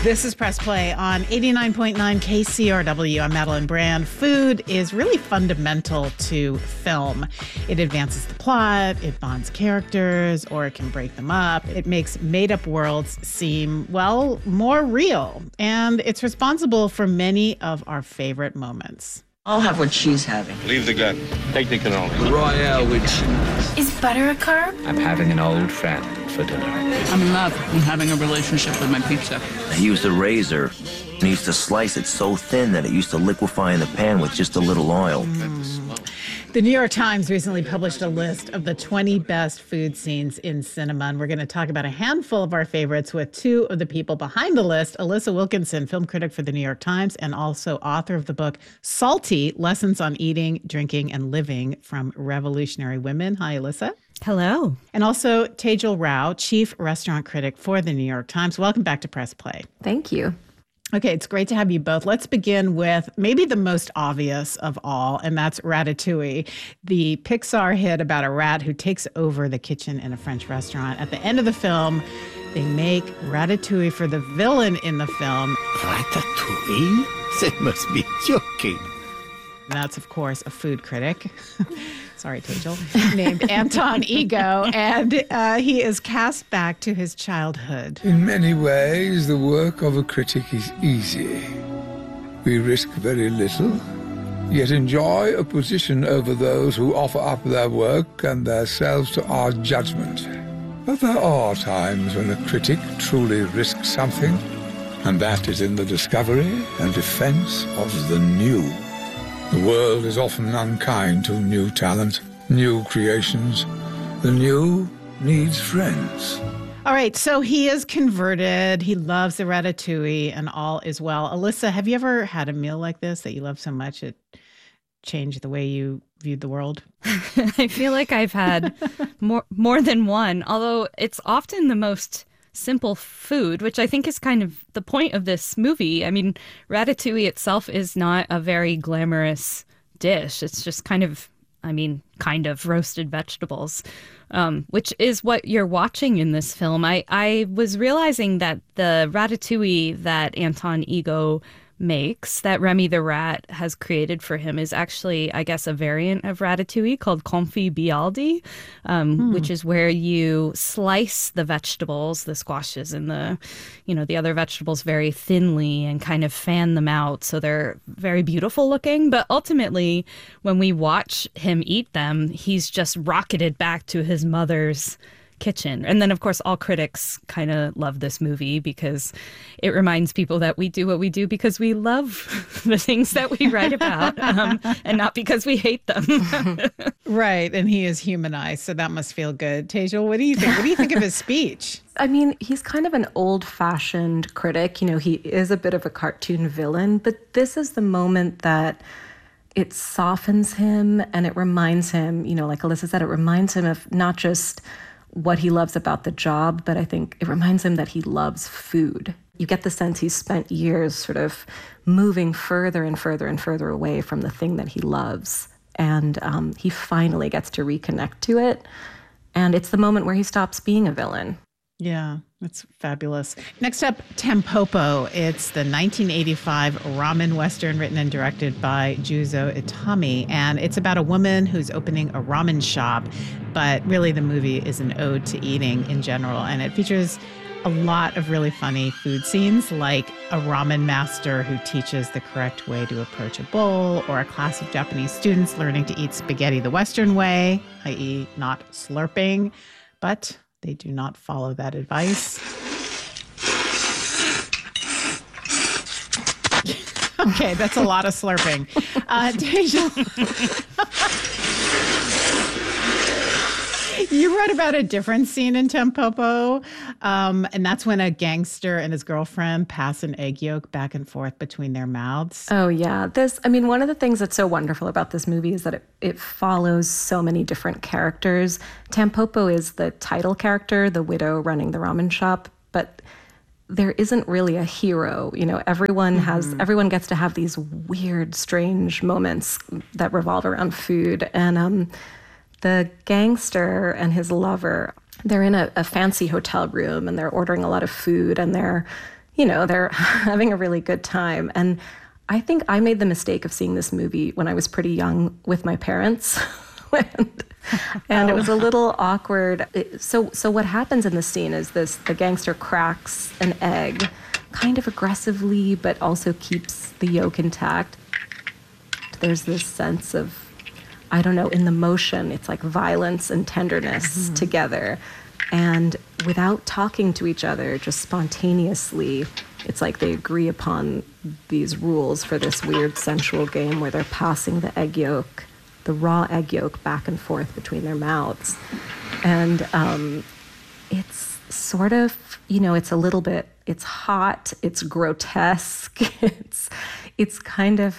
This is Press Play on 89.9 KCRW. I'm Madeline Brand. Food is really fundamental to film. It advances the plot, it bonds characters, or it can break them up. It makes made-up worlds seem, well, more real. And it's responsible for many of our favorite moments. I'll have what she's having. Leave the gun. Take the cannoli. Royale with cheese. Is butter a carb? I'm having an old friend for dinner. I'm in love. I'm having a relationship with my pizza. He used a razor, and he used to slice it so thin that it used to liquefy in the pan with just a little oil. The New York Times recently published a list of the 20 best food scenes in cinema, and we're going to talk about a handful of our favorites with two of the people behind the list. Alissa Wilkinson, film critic for the New York Times and also author of the book Salty, Lessons on Eating, Drinking, and Living from Revolutionary Women. Hi, Alissa. Hello. And also Tejal Rao, chief restaurant critic for the New York Times. Welcome back to Press Play. Thank you. Okay, it's great to have you both. Let's begin with maybe the most obvious of all, and that's Ratatouille, the Pixar hit about a rat who takes over the kitchen in a French restaurant. At the end of the film, they make Ratatouille for the villain in the film. Ratatouille? They must be joking. And that's, of course, a food critic. Sorry, Tejal, named Anton Ego, and he is cast back to his childhood. In many ways, the work of a critic is easy. We risk very little, yet enjoy a position over those who offer up their work and themselves to our judgment. But there are times when a critic truly risks something, and that is in the discovery and defense of the new. The world is often unkind to new talent, new creations. The new needs friends. All right, so he is converted. He loves the Ratatouille, and all is well. Alissa, have you ever had a meal like this that you love so much it changed the way you viewed the world? I feel like I've had more than one, although it's often the most simple food, which I think is kind of the point of this movie. I mean, Ratatouille itself is not a very glamorous dish. It's just kind of roasted vegetables, which is what you're watching in this film. I was realizing that the Ratatouille that Anton Ego makes, that Remy the Rat has created for him, is actually, I guess, a variant of Ratatouille called confit bialdi, which is where you slice the vegetables, the squashes and the other vegetables very thinly and kind of fan them out so they're very beautiful looking. But ultimately, when we watch him eat them, he's just rocketed back to his mother's kitchen. And then, of course, all critics kind of love this movie because it reminds people that we do what we do because we love the things that we write about and not because we hate them. Right. And he is humanized, so that must feel good. Tejal, what do you think? What do you think of his speech? I mean, he's kind of an old-fashioned critic. You know, he is a bit of a cartoon villain, but this is the moment that it softens him and it reminds him, like Alissa said, it reminds him of not just what he loves about the job, but I think it reminds him that he loves food. You get the sense he's spent years sort of moving further and further and further away from the thing that he loves. And he finally gets to reconnect to it. And it's the moment where he stops being a villain. Yeah, that's fabulous. Next up, Tampopo. It's the 1985 ramen western written and directed by Juzo Itami. And it's about a woman who's opening a ramen shop. But really, the movie is an ode to eating in general. And it features a lot of really funny food scenes, like a ramen master who teaches the correct way to approach a bowl, or a class of Japanese students learning to eat spaghetti the Western way, i.e. not slurping. But they do not follow that advice. Okay, that's a lot of slurping. You read about a different scene in Tampopo, and that's when a gangster and his girlfriend pass an egg yolk back and forth between their mouths. Oh, yeah. One of the things that's so wonderful about this movie is that it follows so many different characters. Tampopo is the title character, the widow running the ramen shop, but there isn't really a hero. Everyone gets to have these weird, strange moments that revolve around food. And the gangster and his lover, they're in a fancy hotel room and they're ordering a lot of food and they're they're having a really good time. And I think I made the mistake of seeing this movie when I was pretty young with my parents. And it was a little awkward. So what happens in the scene is the gangster cracks an egg kind of aggressively, but also keeps the yolk intact. There's this sense of, I don't know, in the motion, it's like violence and tenderness together. And without talking to each other, just spontaneously, it's like they agree upon these rules for this weird sensual game where they're passing the egg yolk, the raw egg yolk, back and forth between their mouths. And it's sort of, it's a little bit, it's hot, it's grotesque, it's kind of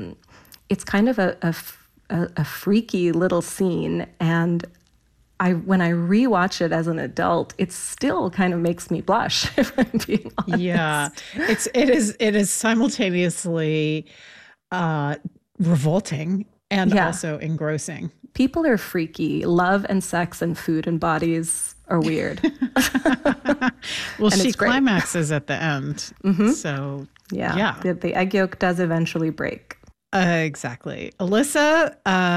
a freaky little scene. And when I rewatch it as an adult, it still kind of makes me blush, if I'm being honest. Yeah, it is simultaneously revolting and also engrossing. People are freaky. Love and sex and food and bodies are weird. Well, she climaxes at the end. So yeah. The egg yolk does eventually break. Exactly. Alyssa,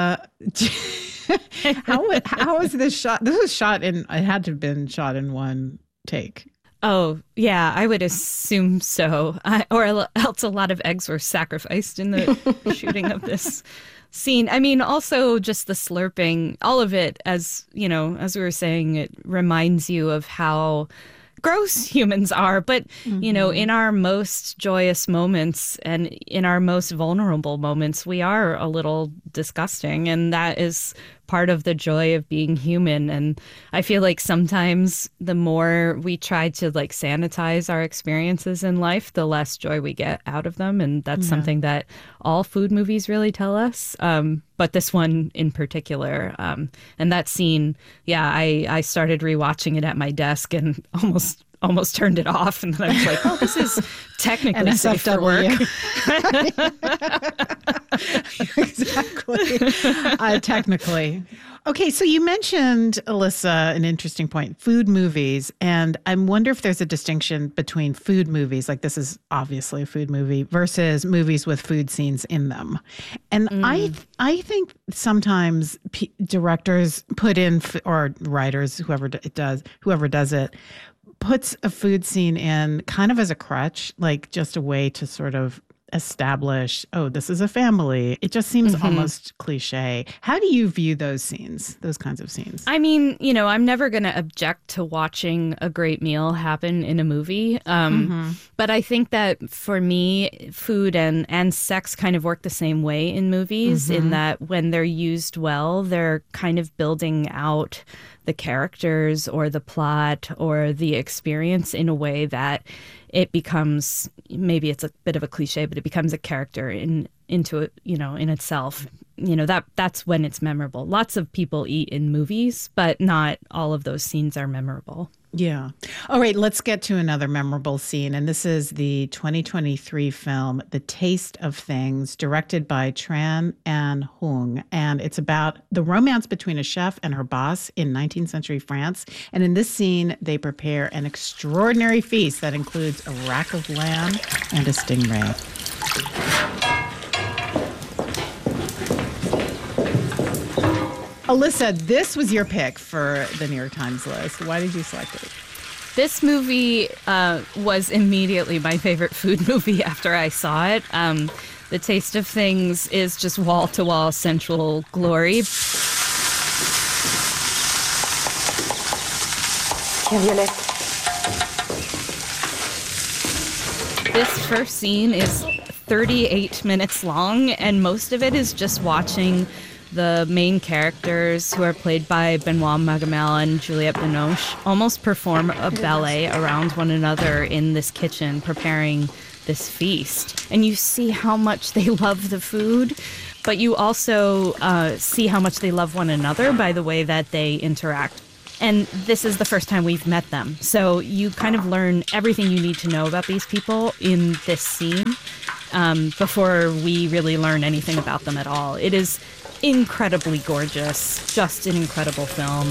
how is this shot? This was shot it had to have been shot in one take. Oh, yeah, I would assume so. Or else a lot of eggs were sacrificed in the shooting of this scene. I mean, also just the slurping, all of it, as we were saying, it reminds you of how gross humans are. But, in our most joyous moments and in our most vulnerable moments, we are a little disgusting. And that is part of the joy of being human. And I feel like sometimes the more we try to sanitize our experiences in life, the less joy we get out of them. And that's something that all food movies really tell us. But this one in particular, and that scene, I started rewatching it at my desk and almost turned it off, and then I was like, "Oh, this is technically safe for work." Exactly. Technically. Okay, so you mentioned, Alyssa, an interesting point, food movies, and I wonder if there's a distinction between food movies, like this is obviously a food movie, versus movies with food scenes in them. And I think sometimes directors put in, or writers, whoever does it, puts a food scene in kind of as a crutch, like just a way to sort of establish, oh, this is a family. It just seems almost cliche. How do you view those scenes, those kinds of scenes? I mean, I'm never going to object to watching a great meal happen in a movie. But I think that for me, food and sex kind of work the same way in movies, in that when they're used well, they're kind of building out the characters or the plot or the experience in a way that it becomes, maybe it's a bit of a cliche, but it becomes a character into it, in itself. That's when it's memorable. Lots of people eat in movies, but not all of those scenes are memorable. Yeah. All right, let's get to another memorable scene. And this is the 2023 film, The Taste of Things, directed by Tran Anh Hung. And it's about the romance between a chef and her boss in 19th century France. And in this scene, they prepare an extraordinary feast that includes a rack of lamb and a stingray. Alyssa, this was your pick for the New York Times list. Why did you select it? This movie was immediately my favorite food movie after I saw it. The Taste of Things is just wall-to-wall sensual glory. This first scene is 38 minutes long, and most of it is just watching the main characters, who are played by Benoit Magimel and Juliette Binoche, almost perform a ballet around one another in this kitchen preparing this feast. And you see how much they love the food, but you also see how much they love one another by the way that they interact. And this is the first time we've met them. So you kind of learn everything you need to know about these people in this scene before we really learn anything about them at all. It is incredibly gorgeous, just an incredible film.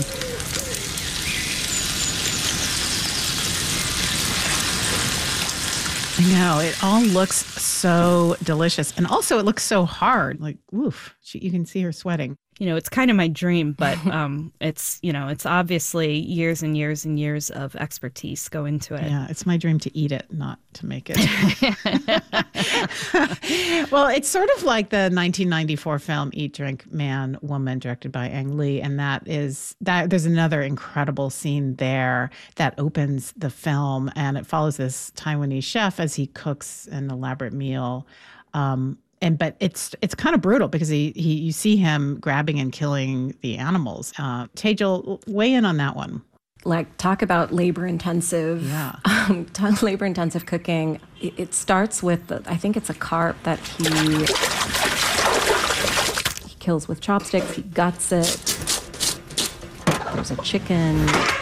I know. It all looks so delicious. And also it looks so hard. Like, oof, you can see her sweating. You know, it's kind of my dream, but it's, you know, it's obviously years and years and years of expertise go into it. Yeah, it's my dream to eat it, not to make it. Well, it's sort of like the 1994 film Eat, Drink, Man, Woman, directed by Ang Lee. And there's another incredible scene there that opens the film, and it follows this Taiwanese chef as he cooks an elaborate meal. But it's kind of brutal because you see him grabbing and killing the animals. Tejal, weigh in on that one. Like, talk about labor-intensive, labor-intensive cooking. It starts with, I think it's a carp that he kills with chopsticks. He guts it. There's a chicken.